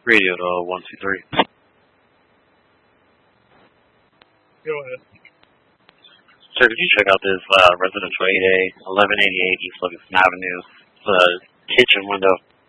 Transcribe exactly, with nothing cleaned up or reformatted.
Radio to one two three. Go ahead. Sir, could you check out this uh, residential eight A, eleven eighty-eight East Livingston Avenue? The kitchen window.